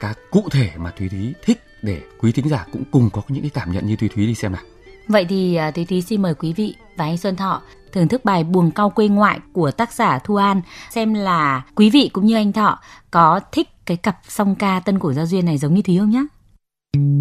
ca cụ thể mà Thúy Thúy thích để quý thính giả cũng cùng có những cái cảm nhận như Thúy Thúy đi xem nào. Vậy thì Thúy Thúy xin mời quý vị và anh Xuân Thọ thưởng thức bài Buồng Cau Quê Ngoại của tác giả Thu An, xem là quý vị cũng như anh Thọ có thích cái cặp song ca Tân Cổ Giao Duyên này giống như Thúy không nhé.